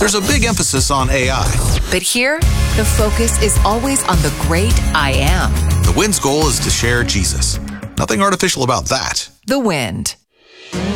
There's a big emphasis on AI. But here, the focus is always on the great I Am. The Wind's goal is to share Jesus. Nothing artificial about that. The Wind.